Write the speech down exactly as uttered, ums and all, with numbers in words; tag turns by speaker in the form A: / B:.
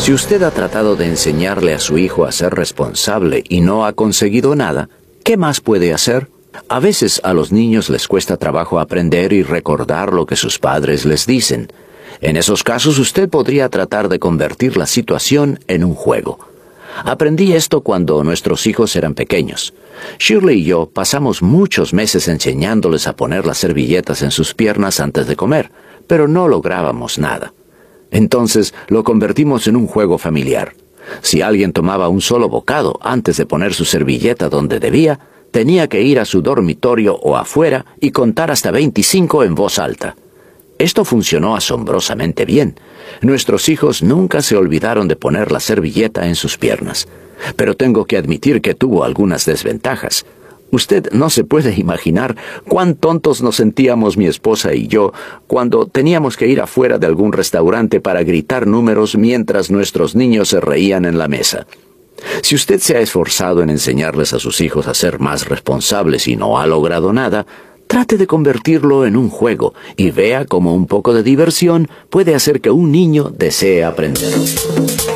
A: Si usted ha tratado de enseñarle a su hijo a ser responsable y no ha conseguido nada, ¿qué más puede hacer? A veces a los niños les cuesta trabajo aprender y recordar lo que sus padres les dicen. En esos casos usted podría tratar de convertir la situación en un juego. Aprendí esto cuando nuestros hijos eran pequeños. Shirley y yo pasamos muchos meses enseñándoles a poner las servilletas en sus piernas antes de comer, pero no lográbamos nada. Entonces lo convertimos en un juego familiar. Si alguien tomaba un solo bocado antes de poner su servilleta donde debía, tenía que ir a su dormitorio o afuera y contar hasta veinticinco en voz alta. Esto funcionó asombrosamente bien. Nuestros hijos nunca se olvidaron de poner la servilleta en sus piernas. Pero tengo que admitir que tuvo algunas desventajas. Usted no se puede imaginar cuán tontos nos sentíamos mi esposa y yo cuando teníamos que ir afuera de algún restaurante para gritar números mientras nuestros niños se reían en la mesa. Si usted se ha esforzado en enseñarles a sus hijos a ser más responsables y no ha logrado nada, trate de convertirlo en un juego y vea cómo un poco de diversión puede hacer que un niño desee aprender.